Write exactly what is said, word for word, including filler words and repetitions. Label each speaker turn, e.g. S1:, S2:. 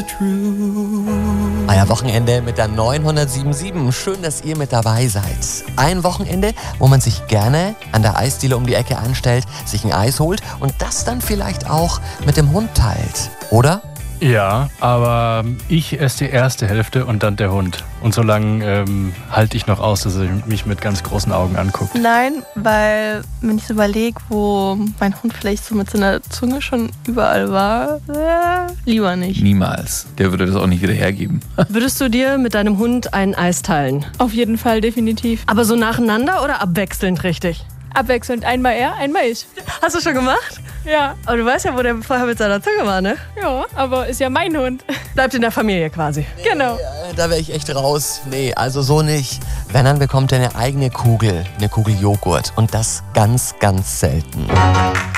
S1: Euer Wochenende mit der neunhundertsiebenundsiebzig. Schön, dass ihr mit dabei seid. Ein Wochenende, wo man sich gerne an der Eisdiele um die Ecke anstellt, sich ein Eis holt und das dann vielleicht auch mit dem Hund teilt, oder?
S2: Ja, aber ich esse die erste Hälfte und dann der Hund. Und so lange ähm, halte ich noch aus, dass er mich mit ganz großen Augen anguckt.
S3: Nein, weil wenn ich so überlege, wo mein Hund vielleicht so mit seiner Zunge schon überall war, äh, lieber nicht.
S4: Niemals. Der würde das auch nicht wieder hergeben.
S5: Würdest du dir mit deinem Hund ein Eis teilen?
S6: Auf jeden Fall, definitiv.
S5: Aber so nacheinander oder abwechselnd richtig?
S6: Abwechselnd, einmal er, einmal ich.
S5: Hast du schon gemacht?
S6: Ja.
S5: Aber du weißt ja, wo der vorher mit seiner Zunge war, ne?
S6: Ja, aber ist ja mein Hund.
S5: Bleibt in der Familie quasi.
S6: Genau.
S1: Nee, da wäre ich echt raus. Nee, also so nicht. Wenn, dann bekommt er eine eigene Kugel, eine Kugel Joghurt. Und das ganz, ganz selten.